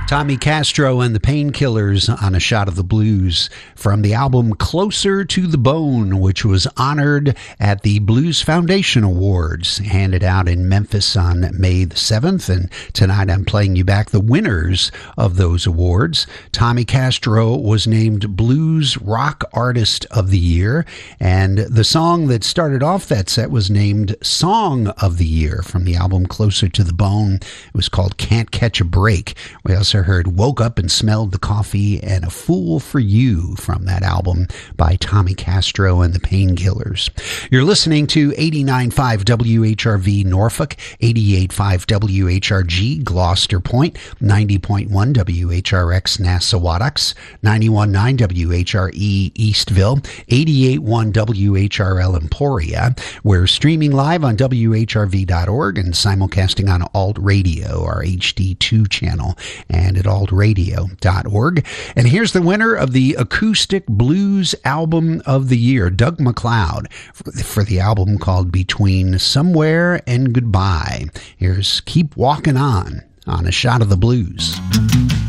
Tommy Castro and the Painkillers on A Shot of the Blues from the album Closer to the Bone, which was honored at the Blues Foundation Awards, handed out in Memphis on May the 7th. And tonight I'm playing you back the winners of those awards. Tommy Castro was named Blues Rock Artist of the Year, and the song that started off that set was named Song of the Year from the album Closer to the Bone. It was called Can't Catch a Break. We also heard Woke Up and Smelled the Coffee and A Fool for You from that album by Tommy Castro and the Painkillers. You're listening to 89.5 WHRV Norfolk, 88.5 WHRG Gloucester Point, 90.1 WHRX Nassawadox, 91.9 WHRE Eastville, 88.1 WHRL Emporia. We're streaming live on WHRV.org and simulcasting on Alt Radio, our HD2 channel, and at altradio.org. And here's the winner of the Acoustic Blues Album of the Year, Doug MacLeod, for the album called Between Somewhere and Goodbye. Here's Keep Walking On A Shot of the Blues.